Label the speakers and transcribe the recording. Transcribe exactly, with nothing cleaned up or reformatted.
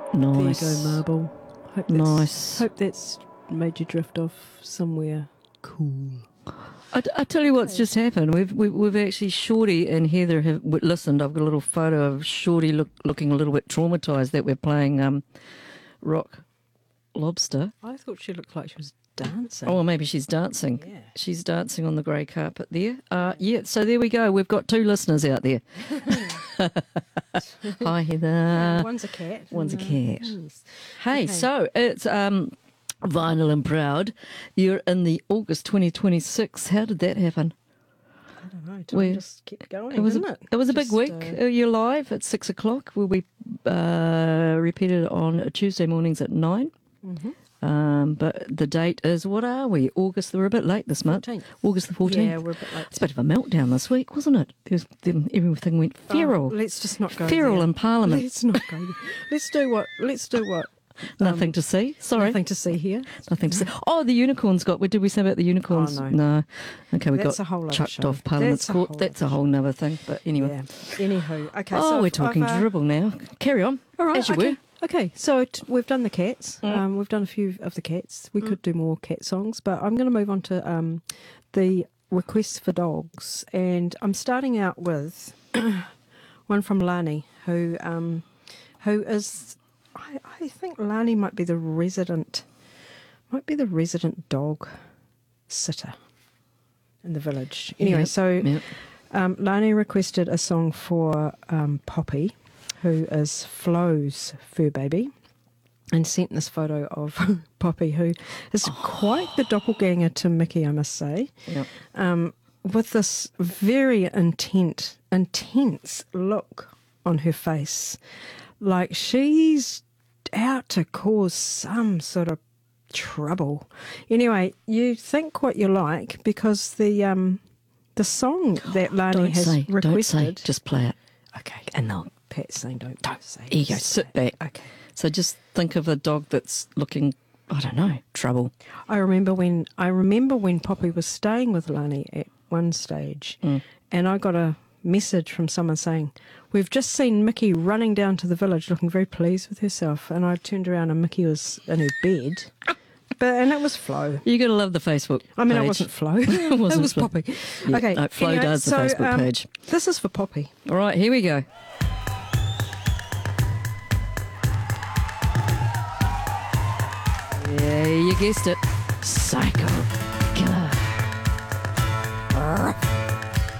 Speaker 1: Nice.
Speaker 2: There you go, Marble. Hope that's,
Speaker 1: Nice.
Speaker 2: Hope that's made you drift off somewhere cool.
Speaker 1: I, I tell you what's just happened. We've we've, we've actually, Shorty and Heather have w- listened. I've got a little photo of Shorty look, looking a little bit traumatised that we're playing um, Rock Lobster.
Speaker 2: I thought she looked like she was dancing.
Speaker 1: Oh, maybe she's dancing.
Speaker 2: Yeah.
Speaker 1: She's dancing on the grey carpet there. Uh, yeah, so there we go. We've got two listeners out there. Hi, Heather.
Speaker 2: Yeah, one's a cat.
Speaker 1: One's a
Speaker 2: and,
Speaker 1: cat.
Speaker 2: uh, yes.
Speaker 1: Hey,
Speaker 2: Okay.
Speaker 1: so it's um, Vinyl and Proud. You're in the August twenty twenty-six. How did that happen?
Speaker 2: I don't know. Time
Speaker 1: We-
Speaker 2: just kept going,
Speaker 1: It was a,
Speaker 2: didn't it?
Speaker 1: it was a big
Speaker 2: Just,
Speaker 1: week.
Speaker 2: uh,
Speaker 1: Uh, you're live at six o'clock. We'll be uh, repeated on Tuesday mornings at nine.
Speaker 2: mhm.
Speaker 1: Um, but the date is, what are we? August. We're a bit late this month.
Speaker 2: fourteenth.
Speaker 1: August the fourteenth.
Speaker 2: Yeah, we're a bit late.
Speaker 1: It's a bit of a meltdown this week, wasn't it? It was, them- everything went feral.
Speaker 2: Oh, let's just not go
Speaker 1: feral
Speaker 2: there.
Speaker 1: in Parliament.
Speaker 2: Let's not go there. Let's do what? Let's do what?
Speaker 1: Nothing to see. Sorry.
Speaker 2: Nothing to see here.
Speaker 1: Nothing to say. Oh, the unicorns got. What did we say about the unicorns?
Speaker 2: Oh, no.
Speaker 1: Okay, we
Speaker 2: That's
Speaker 1: got
Speaker 2: a whole other
Speaker 1: chucked
Speaker 2: show.
Speaker 1: off Parliament's
Speaker 2: That's a
Speaker 1: Court.
Speaker 2: whole
Speaker 1: That's a
Speaker 2: other
Speaker 1: whole nother thing. But anyway.
Speaker 2: Yeah. Anywho, okay.
Speaker 1: Oh,
Speaker 2: so
Speaker 1: we're
Speaker 2: I've-
Speaker 1: talking
Speaker 2: I've, uh,
Speaker 1: dribble now. Carry on.
Speaker 2: All right.
Speaker 1: As you
Speaker 2: okay.
Speaker 1: were.
Speaker 2: Okay, so t- we've done the cats.
Speaker 1: Mm.
Speaker 2: Um, we've done a few of the cats. We could do more cat songs, but I'm going to move on to um, the requests for dogs, and I'm starting out with one from Lani, who um, who is I, I think Lani might be the resident might be the resident dog sitter in the village. Anyway,
Speaker 1: Yep,
Speaker 2: so
Speaker 1: yep.
Speaker 2: um, Lani requested a song for um, Poppy, who is Flo's fur baby, and sent this photo of Poppy, who is quite the doppelganger to Mickey, I must say,
Speaker 1: Yep.
Speaker 2: um, with this very intent, intense look on her face, like she's out to cause some sort of trouble. Anyway, you think what you like, because the um, the song that Lani
Speaker 1: Don't
Speaker 2: has
Speaker 1: say.
Speaker 2: requested.
Speaker 1: Don't say. Just play it.
Speaker 2: Okay,
Speaker 1: And they'll.
Speaker 2: Pat's saying don't, don't say.
Speaker 1: Here you go.
Speaker 2: Just
Speaker 1: Sit
Speaker 2: say.
Speaker 1: back.
Speaker 2: Okay.
Speaker 1: So just think of a dog that's looking, I don't know, trouble.
Speaker 2: I remember when I remember when Poppy was staying with Lani at one stage,
Speaker 1: Mm.
Speaker 2: and I got a message from someone saying, "We've just seen Mickey running down to the village, looking very pleased with herself." And I turned around, and Mickey was in her bed, but and it was Flo.
Speaker 1: You got to love the Facebook.
Speaker 2: I mean,
Speaker 1: page.
Speaker 2: it wasn't Flo.
Speaker 1: It
Speaker 2: it
Speaker 1: wasn't
Speaker 2: was
Speaker 1: Flo.
Speaker 2: Poppy.
Speaker 1: Yeah,
Speaker 2: Okay,
Speaker 1: no, Flo
Speaker 2: anyway,
Speaker 1: does the
Speaker 2: so,
Speaker 1: Facebook
Speaker 2: um,
Speaker 1: page.
Speaker 2: This is for Poppy.
Speaker 1: All right, here we go. Yeah, you guessed it. Psycho Killer.